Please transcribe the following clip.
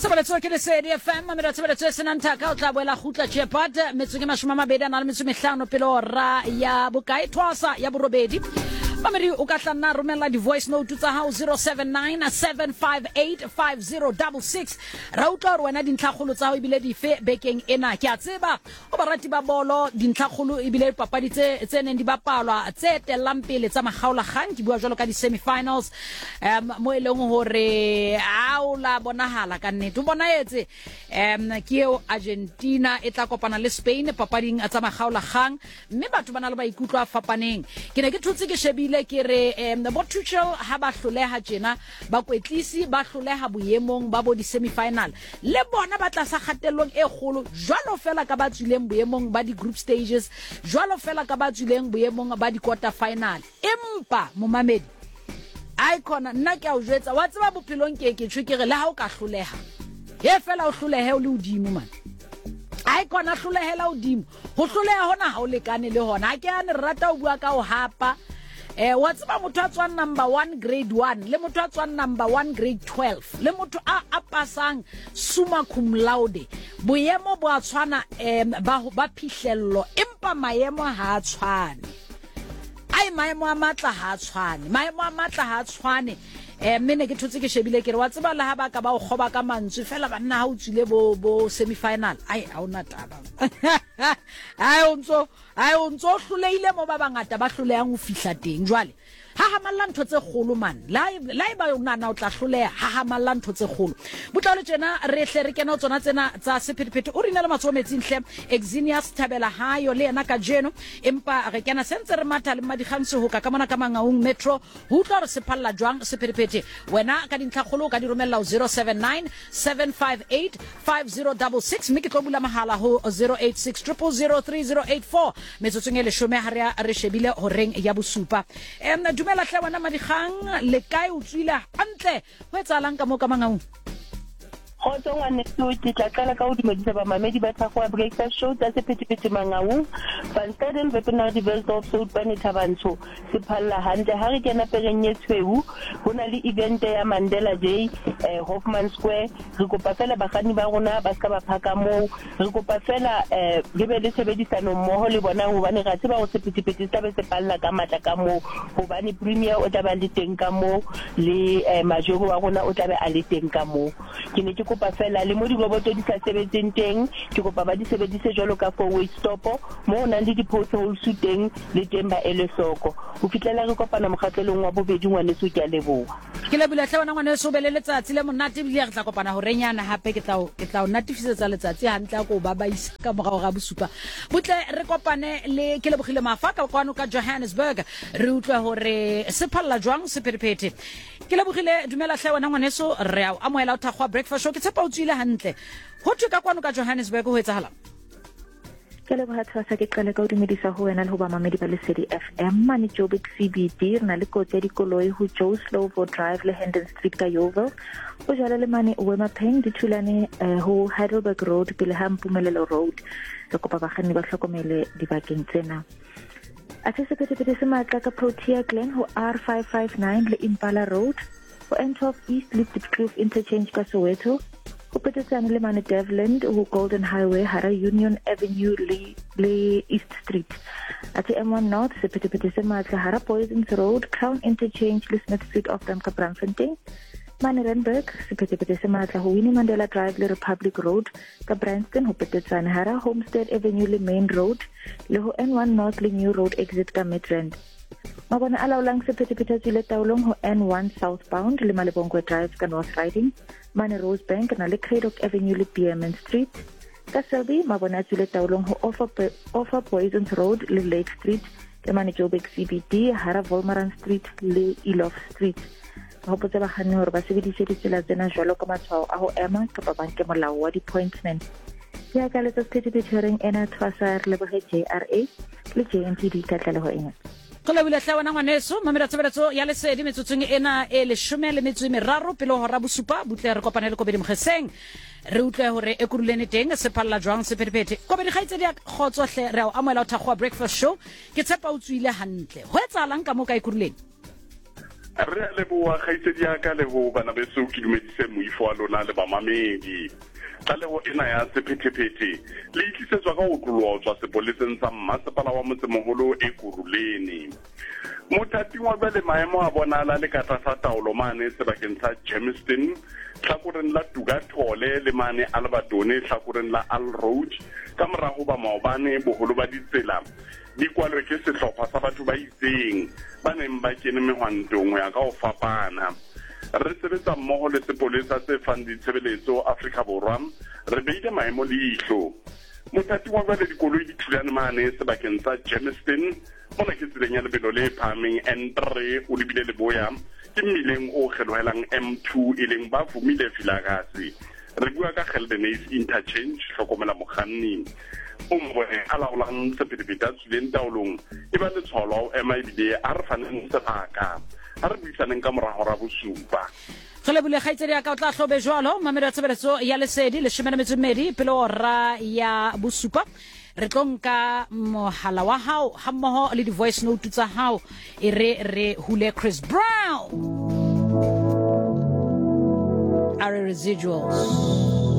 Tsebeletso ke Lesedi FM mamela tsebeletso senanta ka o tla boela gutla Chepata metso ke 20 na le metso 5 pele ora ya bokae twasa ya borobedi mamedi o ka tla romela di voice note tsa hao 0797585066 ra utla re wena dintlhagolo tsa hao ibile di fe bekeng ena ke a tseba o barati ba bolo dintlhagolo ibile papadi tse neng di bapalwa tse telang pele tsa magaola gang ke bua jalo ka di semifinals mo eleng hore aula bonahala ka nne tu bona etse ke eo Argentina e tla kopana le Spain papading tsa magaola gang mme batho bana le ba ikutlwa fapaneng ke ne ke thutse ke shebile ke re bo Tuchel ha ba hloleha tjena ba kwetlisi ba hloleha boemong ba bo di semifinal le bona ba tla sa kgatellong e kgolo jwalo fela ka ba tswileng boemong ba di group stages jwalo fela ka ba tswileng boemong ba di quarter final empa momamedi icon nna ke a o jwetsa wa tseba bophelong ke tshwe ke re le ha o ka hloleha he fela o hlolehe o le udimo man icon a hlolehela udimo ho hloleha hona ha o lekane le hona ha ke ane rata o bua ka o hapa wa tseba motho a tswang number 1 grade 1 le motho a tswang number 1 grade 12 le motho a pasang summa cum laude boemo bo a tshwana ba phihlello empa maemo ha a tshwane ai maemo a matla ha a tshwane maemo a matla ha a tshwane mene ke thutse ke shebile ke re wa tseba le ha ba ka ba o khoba ka mantswe fela banna ha o tsile bo semifinal ai ha ona taba ai ontso hloleile mo ba bangata ba hlolehang ho fihla teng jwale ha hamalla ntho tse kgolo man laiba o nana o tla hloleha ha hamalla ntho tse kgolo butlalo tjena re hle re kena tsona tsena tsa sephethephethe o rina le matsometsing hle Exinius Thabela hayo le ena ka jeno empa re kena sentse re matha le madiganse ho ka mona ka mangaung metro ho tla re sephalla jwang sephethephethe wena ka dintlhagolo ka di romella 0797585066 mme ke tlo bula mahala ho 0860003084 metsotsong ele shome ha re shebile ho reng ya bosupa dumela hle wana madigang le kae o tswile hantle ho etsalang ka mo ka mangaung Kgotso ngwane ke tla qala ka ho dumedisa ba mamedi ba tsa go breakfast show tsa sephethephethe mangaung van Staden webinar di Welsdorf so bane thabantsho sephalla hantle ha re kena pereng yetshweu hona le event ya Mandela Day Hoffman Square re kopa fela bagani ba rona ba ska ba phaka mo re kopa fela re be le sebedisano mmoho le bona hobane ra tseba go sephethephethe tsa be se palla ka matla ka mo hobane premier o tla ba le teng ka mo le majoro wa rona o tla be a le teng ka mo ke ne ke kopa fela le mo di roboto di sa sebetseng teng ke kopa ba di sebedise jwalo ka four-way stop mo ona le di potholes teng le teng ba ele soko ho fitlela re kopana mokgatlelong wa bobedi ngwaneso ke a leboha ke le bula hle wana ngwaneso be le letsatsi le monate bile re tla kopana ho renyana hape ke tla o natifisetsa letsatsi hantle go ba isa ka morao ga bosupa butle re kopane le ke le bogile mafaka kwano ka Johannesburg re utlwa hore se phalla jwang sephethephethe ke le bogile dumela hle wana ngwaneso re a amohela o thagwa breakfast show ke tshepa o tswile hantle ho thwe ka kwano ka Johannesburg ho etsahala ke le bohatsa sa ke qale ka o dumedisa ho wena le ho ba mamedi ba Lesedi FM mane Joburg CBD rena le kotse di koloi ho Joe Slovo Drive le Hendon Street ka Yeovil o jala le mane Wemapeng di thulane ho Heidelberg Road pele ha Mpumelelo Road re kopa bakganni ba hlokomele dibakeng tsena a se sephethephethe se matla ka Protea Glen ho R559 le Impala Road ho N12 East le Diepkloof Interchange ka Soweto ho petetsane le mane Devland ho Golden Highway hara Union Avenue le East Street at M1 North sephethephethe se matla hara Poisons Road Crown Interchange le Smith Street of Ramka Bramfontein mane Randburg sephethephethe se matla ho Winnie Mandela Drive le Republic Road ka Branston ho petetsane hara Homestead Avenue le Main Road le ho N1 North le New Road exit ka Midrand mabone a laolang sephethephethe tswile taolong ho N1 southbound le Malebongwe Drive ka North Riding mane Rosebank na le Craddock Avenue le BMN Street ka Selby mabone a tswile taolong ho Offer Poisons Road le Lake Street le mane Joburg CBD hara Wolmaran Street le Elof Street ho potsa ba khanne hore ba sebedise ditsela tsena jwalo ka matshwao a ho ema kapa banke molao wa di-appointment ya ka letsa sephethephethe ena tshwasa re lebohe JRA le JNTD ka tla le ho ena go le bula hle wana ngwaneso mamela tsebeletso ya Lesedi metsotsong ena e 13 pele ho ra bosupa butle re kopane le kobedi mogeseng re utlwe hore e kurulene teng se phalla jwang sephethephethe kobedi gaitse dia khotso hle re a amoela o thagwa breakfast show ke tshepa o tswile hantle ho etsalang ka mo ka e kurulene re a leboa kgaitsedi ya ka le ho bana beso ke dumedise moifo wa lona le bamamedi tlaleho ena ya sephethephethe le itlisetswa ka ho tlolwa tswa sepoleseng sa mmasepala wa motsemoholo Ekurhuleni. Mothati wa bele maemo a bonala le ka tlasa taolo mane sebakeng sa Germiston, hlakoreng la Tugathole le mane Albertone, hlakoreng la Al Road, ka morago ba maobane boholo ba ditsela di kwalwe ke sehlopha sa batho ba itseng ba neng ba kene mehwantong ya ka ho fapana. Re sebetsa mmoho le sepolesa se fang ditshebeletso Afrika Borwa, re beile maemo leihlo. Mothati wa bale dikoloi di thulane mane sebakeng sa Germiston, mona ke tseleng ya lebelo le phahameng N3 o lebile Leboya, ke mmileng o kgelohelang M2 e leng ba fumile Vilakazi. Re bua ka Geldenhuys interchange, hlokomela mokganni. O mbone a laolang sephethephethe a tswileng taolong e ba letshwao la ho ema ebile a re faneng sebaka. Ha re buisaneng ka mora hora bosupa. Re lebile kgaitsedi ya ka o tla hlobe jwalo mamedi wa tshebeletso ya Lesedi 12 pele hora ya bosupa. Re tlo nka mohala wa hao ha mmoho le di-voice note tsa hao e re hule Chris Brown. Our residuals.